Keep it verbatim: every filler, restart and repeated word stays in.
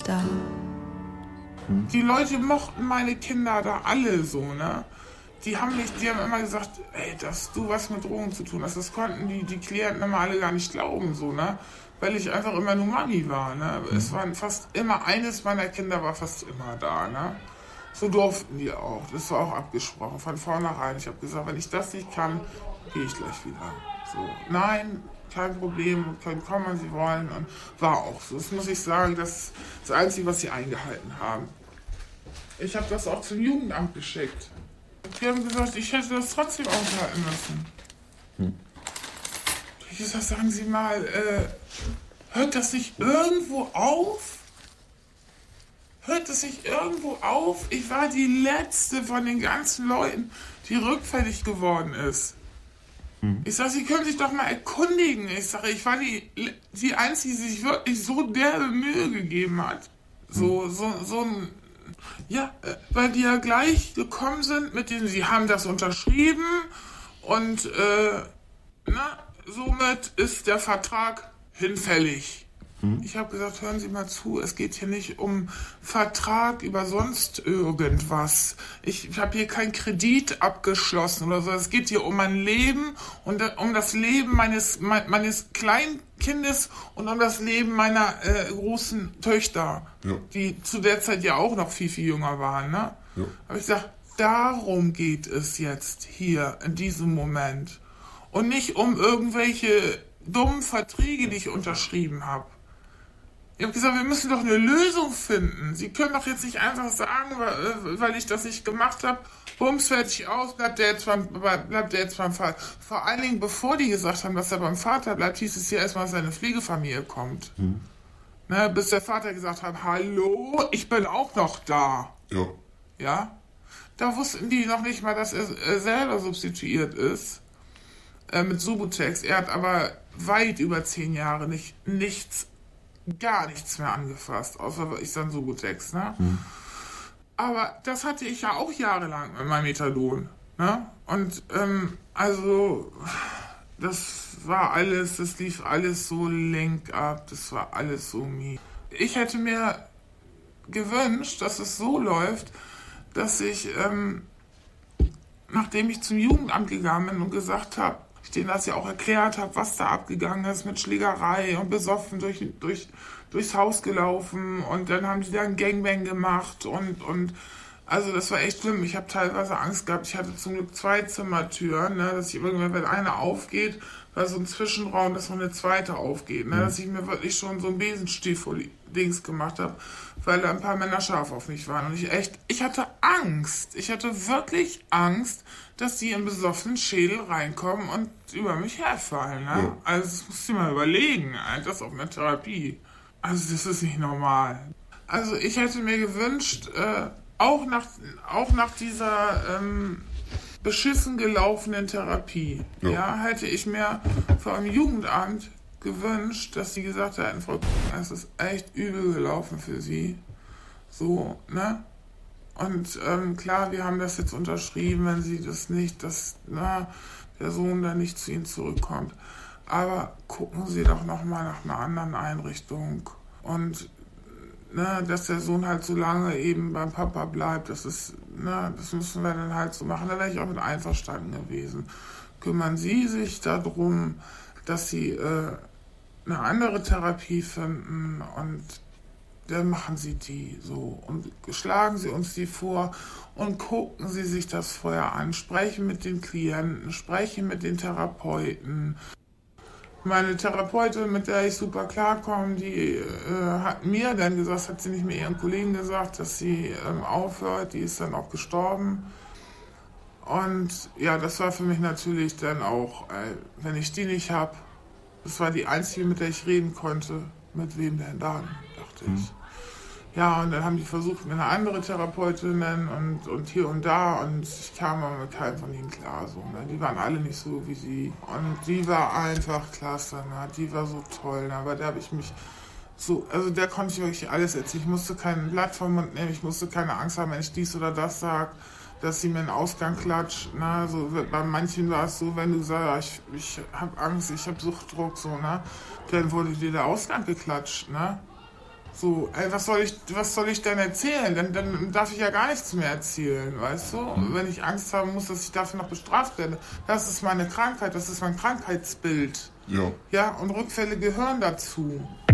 da. Die Leute mochten meine Kinder da alle so, ne? Die haben mich, die haben immer gesagt, ey, dass du was mit Drogen zu tun hast. Das konnten die, die Klienten immer alle gar nicht glauben, so, ne? Weil ich einfach immer nur Mami war, ne? Mhm. Es waren fast immer, eines meiner Kinder war fast immer da, ne? So durften die auch. Das war auch abgesprochen von vornherein. Ich habe gesagt, wenn ich das nicht kann, gehe ich gleich wieder. So, nein, kein Problem, können kommen, wann sie wollen. Und war auch so. Das muss ich sagen, das ist das Einzige, was sie eingehalten haben. Ich habe das auch zum Jugendamt geschickt. Die haben gesagt, ich hätte das trotzdem aushalten müssen. Hm. Ich habe gesagt, sagen Sie mal, äh, hört das nicht irgendwo auf? Hört das nicht irgendwo auf? Ich war die Letzte von den ganzen Leuten, die rückfällig geworden ist. Hm. Ich sage, Sie können sich doch mal erkundigen. Ich sage, ich war die, die Einzige, die sich wirklich so derbe Mühe gegeben hat. So, hm. so, so ein... Ja, weil die ja gleich gekommen sind mit denen, sie haben das unterschrieben und äh, na, somit ist der Vertrag hinfällig. Mhm. Ich habe gesagt, hören Sie mal zu, es geht hier nicht um Vertrag über sonst irgendwas. Ich, ich habe hier keinen Kredit abgeschlossen oder so. Es geht hier um mein Leben und um das Leben meines, me, meines Kleinkindes und um das Leben meiner äh, großen Töchter, ja. Die zu der Zeit ja auch noch viel, viel jünger waren. Ne? Ja. Habe ich gesagt, darum geht es jetzt hier in diesem Moment. Und nicht um irgendwelche dummen Verträge, die ich unterschrieben habe. Ich habe gesagt, wir müssen doch eine Lösung finden. Sie können doch jetzt nicht einfach sagen, weil ich das nicht gemacht habe, bums, fertig aus, bleibt der jetzt beim, bleibt der jetzt beim Vater. Vor allen Dingen, bevor die gesagt haben, dass er beim Vater bleibt, hieß es ja erstmal, dass seine Pflegefamilie kommt. Mhm. Ne, bis der Vater gesagt hat, hallo, ich bin auch noch da. Ja. Ja? Da wussten die noch nicht mal, dass er selber substituiert ist. Äh, mit Subutex. Er hat aber weit über zehn Jahre nicht nichts gar nichts mehr angefasst, außer ich dann Subutex, ne? Hm. Aber das hatte ich ja auch jahrelang mit meinem Methadon, ne? Und, ähm, also, das war alles, das lief alles so link ab, das war alles so mies. Ich hätte mir gewünscht, dass es so läuft, dass ich, ähm, nachdem ich zum Jugendamt gegangen bin und gesagt habe, ich denen das ja auch erklärt habe, was da abgegangen ist mit Schlägerei und besoffen durch, durch, durchs Haus gelaufen und dann haben die da ein Gangbang gemacht und, und also das war echt schlimm. Ich habe teilweise Angst gehabt. Ich hatte zum Glück zwei Zimmertüren, ne, dass ich irgendwann, wenn eine aufgeht, war so ein Zwischenraum, dass noch eine zweite aufgeht, ne, mhm. dass ich mir wirklich schon so ein Besenstiefel-Dings gemacht habe, weil da ein paar Männer scharf auf mich waren und ich echt, ich hatte Angst. Ich hatte wirklich Angst, dass die in besoffenen Schädel reinkommen und über mich herfallen. Ne? Ja. Also das musst du dir mal überlegen, das auf einer Therapie. Also das ist nicht normal. Also ich hätte mir gewünscht, äh, auch, nach, auch nach dieser ähm, beschissen gelaufenen Therapie, ja. ja, hätte ich mir vor einem Jugendamt gewünscht, dass sie gesagt hätten, Frau K- es ist echt übel gelaufen für Sie. So, ne? Und ähm, klar, wir haben das jetzt unterschrieben, wenn Sie das nicht, dass na, der Sohn dann nicht zu Ihnen zurückkommt. Aber gucken Sie doch nochmal nach einer anderen Einrichtung. Und ne, dass der Sohn halt so lange eben beim Papa bleibt, das ist, ne, das müssen wir dann halt so machen. Da wäre ich auch mit einverstanden gewesen. Kümmern Sie sich darum, dass Sie äh, eine andere Therapie finden und dann machen Sie die so und schlagen Sie uns die vor und gucken Sie sich das vorher an, sprechen mit den Klienten, sprechen mit den Therapeuten. Meine Therapeutin, mit der ich super klarkomme, die äh, hat mir dann gesagt, hat sie nicht mehr ihren Kollegen gesagt, dass sie ähm, aufhört, die ist dann auch gestorben. Und ja, das war für mich natürlich dann auch, äh, wenn ich die nicht habe, das war die einzige, mit der ich reden konnte, mit wem denn dann, dachte ich. Mhm. Ja, und dann haben die versucht, mir eine andere Therapeutin und, und hier und da und ich kam aber mit keinem von ihnen klar. So, ne? Die waren alle nicht so wie sie. Und die war einfach klasse, ne? Die war so toll. Ne? Aber da habe ich mich so, also da konnte ich wirklich alles erzählen. Ich musste kein Blatt vom Mund nehmen, ich musste keine Angst haben, wenn ich dies oder das sage, dass sie mir einen Ausgang klatscht. Ne? So, bei manchen war es so, wenn du sagst, ich, ich habe Angst, ich habe Suchtdruck, so, ne? Dann wurde dir der Ausgang geklatscht, ne? So, ey, was soll ich, was soll ich denn erzählen? Dann, dann darf ich ja gar nichts mehr erzählen, weißt du? Mhm. Wenn ich Angst haben muss, dass ich dafür noch bestraft werde. Das ist meine Krankheit, das ist mein Krankheitsbild. Ja. Ja, und Rückfälle gehören dazu.